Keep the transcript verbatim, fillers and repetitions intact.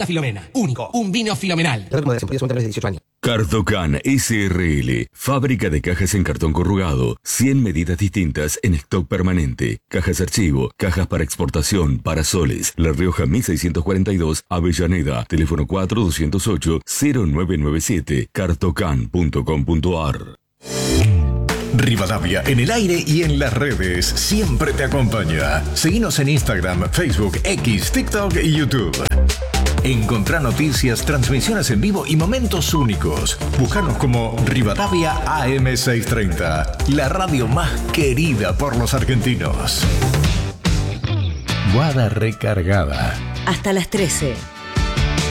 Filomena. Único. Un vino fenomenal. Cartocan S R L, fábrica de cajas en cartón corrugado, cien medidas distintas en stock permanente, cajas archivo, cajas para exportación, parasoles, La Rioja mil seiscientos cuarenta y dos, Avellaneda, teléfono cuatro dos cero ocho cero nueve nueve siete, cartocan punto com punto ar. Rivadavia en el aire y en las redes siempre te acompaña. Seguinos en Instagram, Facebook, X, TikTok y YouTube. Encontrá noticias, transmisiones en vivo y momentos únicos. Búscanos como Rivadavia A M seiscientos treinta, la radio más querida por los argentinos. Guada recargada. Hasta las trece.